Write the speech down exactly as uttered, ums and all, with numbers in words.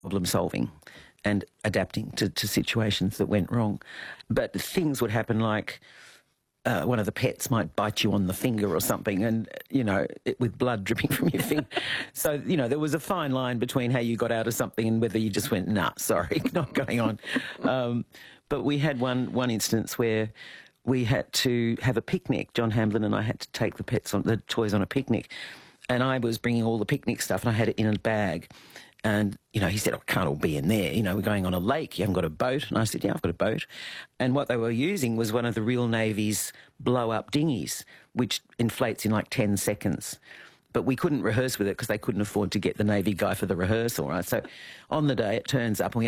problem solving and adapting to, to situations that went wrong. But things would happen like uh, one of the pets might bite you on the finger or something, and, you know, it, with blood dripping from your finger. So, you know, there was a fine line between how you got out of something and whether you just went, nah, sorry, not going on. Um, but we had one, one instance where we had to have a picnic. John Hamblin and I had to take the pets on the toys on a picnic, and I was bringing all the picnic stuff and I had it in a bag. And, you know, he said, oh, it can't all be in there. You know, we're going on a lake. You haven't got a boat. And I said, yeah, I've got a boat. And what they were using was one of the Royal Navy's blow-up dinghies, which inflates in like ten seconds. But we couldn't rehearse with it because they couldn't afford to get the Navy guy for the rehearsal, right? So on the day, it turns up and we